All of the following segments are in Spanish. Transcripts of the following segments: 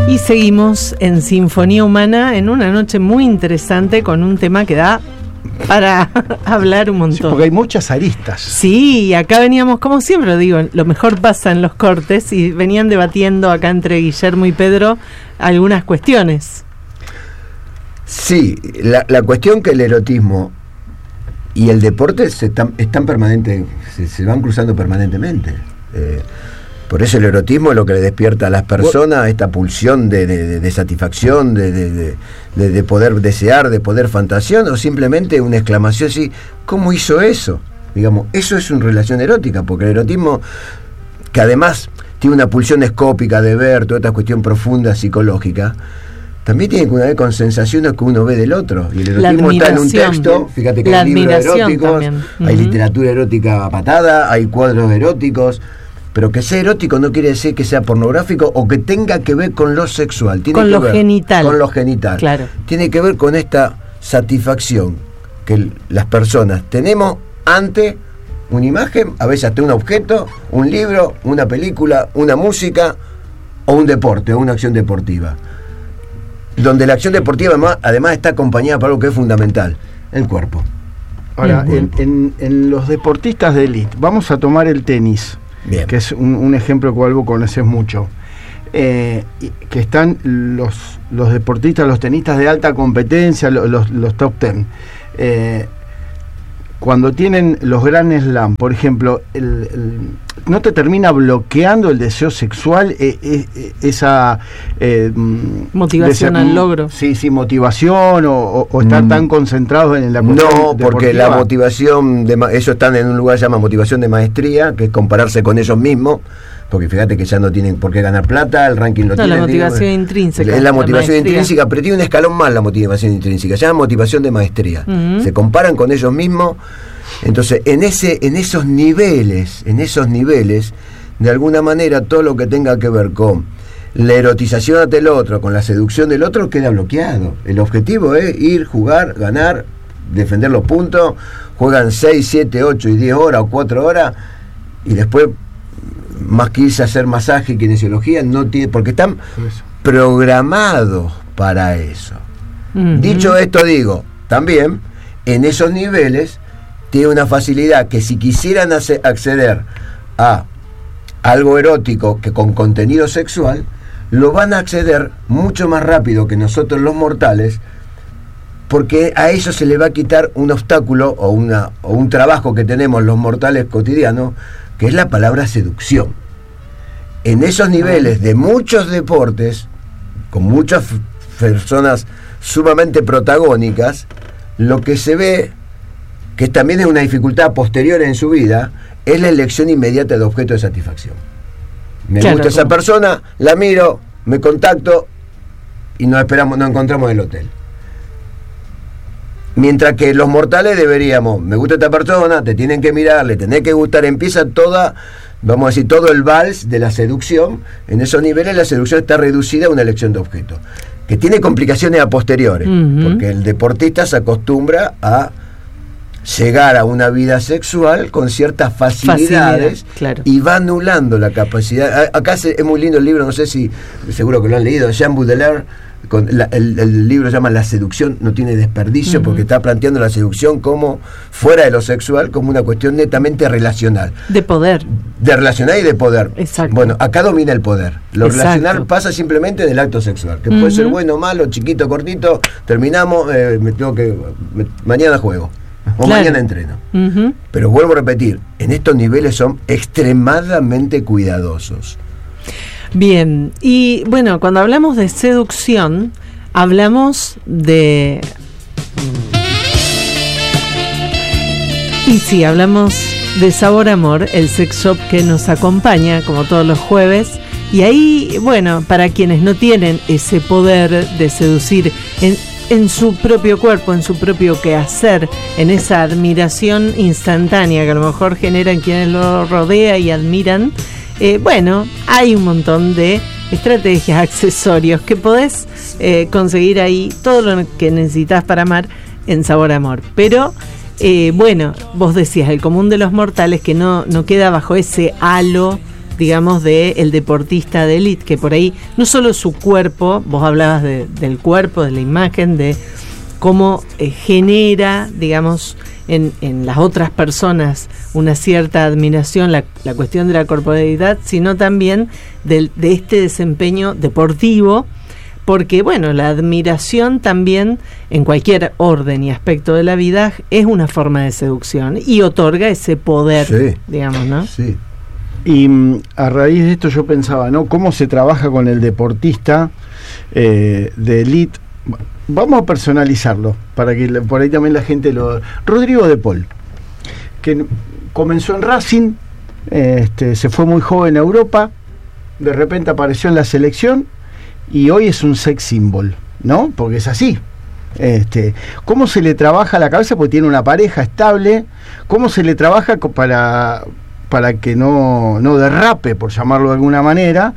Y seguimos en Sinfonía Humana en una noche muy interesante con un tema que da para hablar un montón. Sí, porque hay muchas aristas. Sí, acá veníamos, como siempre digo, lo mejor pasa en los cortes y venían debatiendo acá entre Guillermo y Pedro algunas cuestiones. Sí, la cuestión que el erotismo y el deporte están permanentes, se van cruzando permanentemente. Por eso el erotismo es lo que le despierta a las personas esta pulsión de satisfacción, de poder desear, de poder fantasear, o simplemente una exclamación así, ¿cómo hizo eso? Digamos, eso es una relación erótica, porque el erotismo, que además tiene una pulsión escópica de ver toda esta cuestión profunda psicológica, también tiene que ver con sensaciones que uno ve del otro. Y el erotismo está en un texto, fíjate que hay libros eróticos, hay literatura erótica a patada, hay cuadros eróticos. Pero que sea erótico no quiere decir que sea pornográfico o que tenga que ver con lo sexual. Tiene con que lo ver genital. Con lo genital. Claro. Tiene que ver con esta satisfacción que las personas tenemos ante una imagen, a veces hasta un objeto, un libro, una película, una música o un deporte, o una acción deportiva. Donde la acción deportiva además está acompañada por algo que es fundamental, el cuerpo. Ahora, en los deportistas de élite, vamos a tomar el tenis. Bien. Que es un ejemplo que vos conoces mucho, que están los deportistas, los tenistas de alta competencia, los top 10, cuando tienen los Grand Slam, por ejemplo, ¿no te termina bloqueando el deseo sexual, esa motivación al logro? Sí, motivación o estar tan concentrados en la cuestión No, porque deportiva. la motivación, ellos están en un lugar que se llama motivación de maestría, que es compararse con ellos mismos, porque fíjate que ya no tienen por qué ganar plata, el ranking lo tienen. La motivación intrínseca. Es la motivación intrínseca, pero tiene un escalón más la motivación intrínseca, se llama motivación de maestría. Se comparan con ellos mismos. Entonces, en esos niveles, de alguna manera, todo lo que tenga que ver con la erotización ante el otro, con la seducción del otro, queda bloqueado. El objetivo es ir, jugar, ganar, defender los puntos, juegan 6, 7, 8 y 10 horas o 4 horas, y después, más que irse a hacer masaje y kinesiología, no tiene, porque están programados para eso. Dicho esto, digo, también, en esos niveles, tiene una facilidad que si quisieran acceder a algo erótico que con contenido sexual, lo van a acceder mucho más rápido que nosotros los mortales, porque a eso se le va a quitar un obstáculo o un trabajo que tenemos los mortales cotidianos, que es la palabra seducción. En esos niveles de muchos deportes, con muchas personas sumamente protagónicas, lo que se ve, que también es una dificultad posterior en su vida, es la elección inmediata de objeto de satisfacción. Me gusta esa persona, la miro, me contacto y nos encontramos en el hotel. Mientras que los mortales deberíamos, me gusta esta persona, te tienen que mirar, le tenés que gustar, empieza vamos a decir, todo el vals de la seducción. En esos niveles la seducción está reducida a una elección de objeto, que tiene complicaciones a posteriores, porque el deportista se acostumbra a llegar a una vida sexual con ciertas facilidades, claro, y va anulando la capacidad. Acá es muy lindo el libro, no sé si, seguro que lo han leído, Jean Baudelaire, el libro se llama La seducción no tiene desperdicio, porque está planteando la seducción como fuera de lo sexual, como una cuestión netamente relacional. De poder. De relacional y de poder. Exacto. Bueno, acá domina el poder. Lo relacional pasa simplemente en el acto sexual, que puede ser bueno, malo, chiquito, cortito, terminamos, mañana juego. O mañana entreno. Pero vuelvo a repetir, en estos niveles son extremadamente cuidadosos. Bien, y bueno, cuando hablamos de seducción, hablamos de... Y sí, hablamos de Sabor Amor, el sex shop que nos acompaña como todos los jueves. Y ahí, bueno, para quienes no tienen ese poder de seducir en su propio cuerpo, en su propio quehacer, en esa admiración instantánea que a lo mejor generan quienes lo rodean y admiran, bueno, hay un montón de estrategias, accesorios que podés conseguir ahí, todo lo que necesitas para amar en Sabor Amor. Pero, bueno, vos decías, el común de los mortales que no queda bajo ese halo digamos, del deportista de élite, que por ahí no solo su cuerpo, vos hablabas del cuerpo, de la imagen, de cómo genera, digamos, en las otras personas una cierta admiración, la cuestión de la corporalidad, sino también de este desempeño deportivo, porque bueno, la admiración también en cualquier orden y aspecto de la vida es una forma de seducción y otorga ese poder, sí, digamos, ¿no? Sí. Y a raíz de esto yo pensaba, ¿no? ¿Cómo se trabaja con el deportista de élite? Vamos a personalizarlo, para que por ahí también la gente lo... Rodrigo de Paul, que comenzó en Racing, se fue muy joven a Europa, de repente apareció en la selección y hoy es un sex symbol, ¿no? Porque es así. ¿Cómo se le trabaja la cabeza? Porque tiene una pareja estable. ¿Cómo se le trabaja para que no derrape, por llamarlo de alguna manera,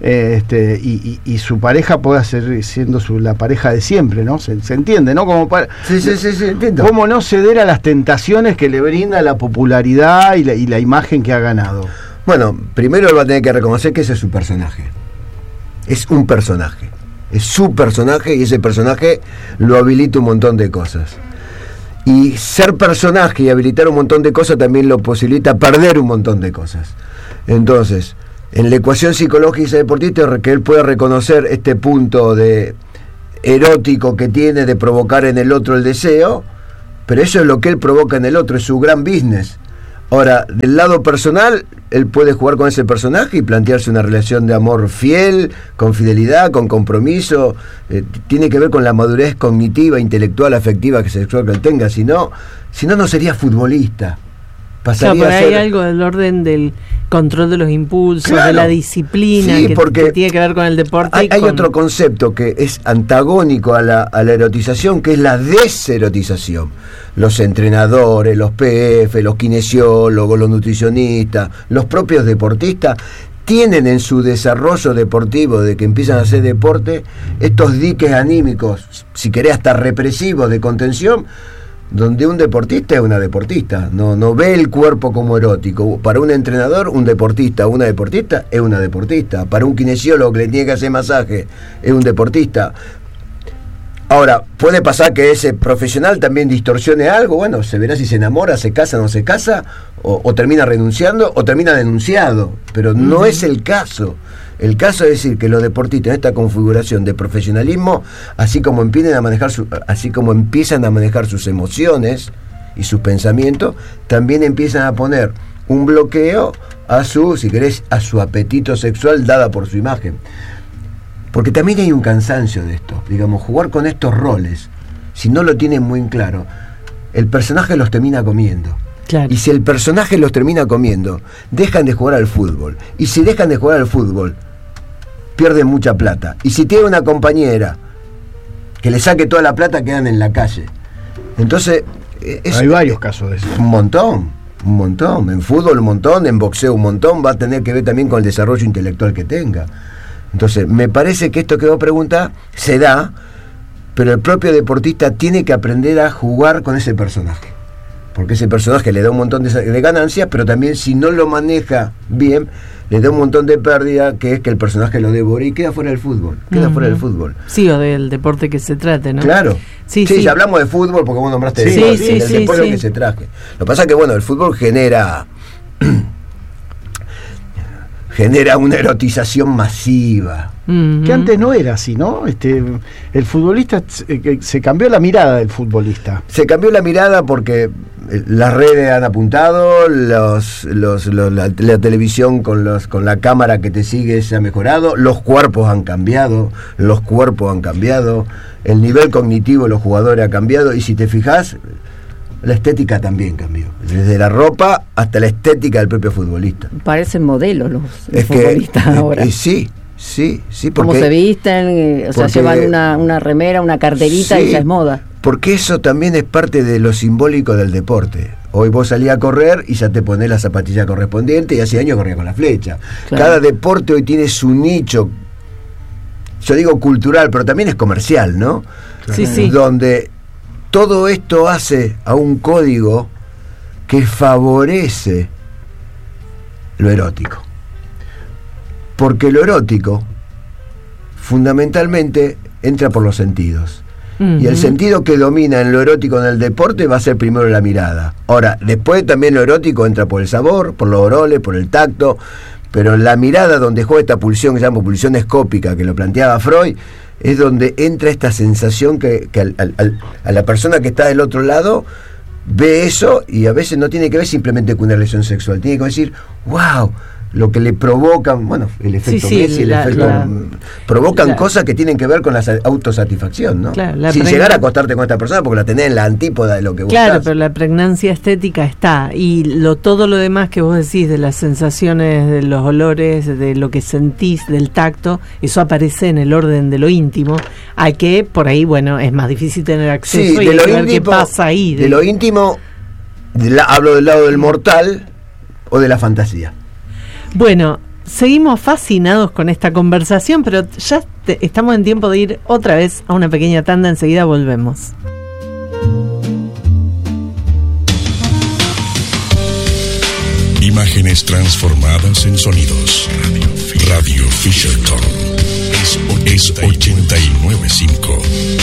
y su pareja pueda seguir siendo la pareja de siempre, ¿no? ¿Se entiende, no? Sí, entiendo. ¿Cómo no ceder a las tentaciones que le brinda la popularidad y la imagen que ha ganado? Bueno, primero él va a tener que reconocer que ese es su personaje. Es un personaje. Es su personaje y ese personaje lo habilita un montón de cosas. Y ser personaje y habilitar un montón de cosas también lo posibilita perder un montón de cosas. Entonces, en la ecuación psicológica deportista, que él pueda reconocer este punto de erótico que tiene de provocar en el otro el deseo, pero eso es lo que él provoca en el otro, es su gran business. Ahora, del lado personal, él puede jugar con ese personaje y plantearse una relación de amor fiel, con fidelidad, con compromiso. Tiene que ver con la madurez cognitiva, intelectual, afectiva, sexual que él tenga. Si no sería futbolista. Pasaría a ser... Hay algo del orden del control de los impulsos, claro, de la disciplina, sí, que tiene que ver con el deporte. Hay otro concepto que es antagónico a la erotización, que es la deserotización. Los entrenadores, los PF, los kinesiólogos, los nutricionistas, los propios deportistas tienen en su desarrollo deportivo, de que empiezan a hacer deporte, estos diques anímicos, si querés hasta represivos, de contención, donde un deportista es una deportista, no ve el cuerpo como erótico. Para un entrenador, un deportista o una deportista es una deportista. Para un kinesiólogo que le tiene que hacer masaje, es un deportista. Ahora, puede pasar que ese profesional también distorsione algo, bueno, se verá si se enamora, se casa, no se casa, o termina renunciando, o termina denunciado, pero no es el caso. El caso es decir que los deportistas en esta configuración de profesionalismo, así como empiezan a manejar sus emociones y sus pensamientos, también empiezan a poner un bloqueo a su, si querés, a su apetito sexual dada por su imagen. Porque también hay un cansancio de esto, digamos, jugar con estos roles, si no lo tienen muy claro, el personaje los termina comiendo. Claro. Y si el personaje los termina comiendo, dejan de jugar al fútbol. Y si dejan de jugar al fútbol, pierden mucha plata. Y si tiene una compañera que le saque toda la plata, quedan en la calle. Entonces... hay varios casos de eso. Un montón. En fútbol un montón, en boxeo un montón. Va a tener que ver también con el desarrollo intelectual que tenga. Entonces, me parece que esto que vos preguntás se da, pero el propio deportista tiene que aprender a jugar con ese personaje. Porque ese personaje le da un montón de ganancias, pero también si no lo maneja bien, le da un montón de pérdida, que es que el personaje lo devore y queda fuera del fútbol. Fuera del fútbol. Sí, o del deporte que se trate, ¿no? Claro. Sí, ya hablamos de fútbol porque vos nombraste el deporte que se traje. Lo que pasa es que, bueno, el fútbol genera una erotización masiva. Que antes no era así, ¿no? El futbolista, se cambió la mirada del futbolista. Se cambió la mirada porque las redes han apuntado, la televisión con la cámara que te sigue se ha mejorado, los cuerpos han cambiado, el nivel cognitivo de los jugadores ha cambiado, y si te fijas, la estética también cambió, desde la ropa hasta la estética del propio futbolista. Parecen modelos los futbolistas ahora. Sí, porque... Cómo se visten, llevan una remera, una carterita, y ya es moda. Porque eso también es parte de lo simbólico del deporte. Hoy vos salías a correr y ya te ponés la zapatilla correspondiente, y hace años corría con la flecha. Claro. Cada deporte hoy tiene su nicho, yo digo cultural, pero también es comercial, ¿no? Claro. Sí. Donde todo esto hace a un código que favorece lo erótico. Porque lo erótico fundamentalmente entra por los sentidos. Y el sentido que domina en lo erótico en el deporte va a ser primero la mirada. Ahora, después también lo erótico entra por el sabor, por los oroles, por el tacto, pero la mirada donde juega esta pulsión que se llama pulsión escópica, que lo planteaba Freud, es donde entra esta sensación que a la persona que está del otro lado ve eso, y a veces no tiene que ver simplemente con una relación sexual, tiene que decir, wow, lo que le provocan, bueno, el efecto Messi, el efecto provocan cosas que tienen que ver con la autosatisfacción, ¿no? Claro, sin llegar a acostarte con esta persona porque la tenés en la antípoda de lo que vos Claro, pero la pregnancia estética está, y todo lo demás que vos decís de las sensaciones, de los olores, de lo que sentís, del tacto, eso aparece en el orden de lo íntimo, a que por ahí, bueno, es más difícil tener acceso y ver qué pasa ahí. De lo íntimo, hablo del lado del mortal o de la fantasía. Bueno, seguimos fascinados con esta conversación, pero ya estamos en tiempo de ir otra vez a una pequeña tanda, enseguida volvemos. Imágenes transformadas en sonidos. Radio Fisherton es 89.5.